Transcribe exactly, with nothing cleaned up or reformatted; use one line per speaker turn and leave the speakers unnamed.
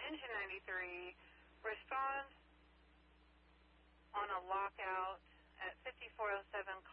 engine ninety-three, response on a lockout at fifty-four oh seven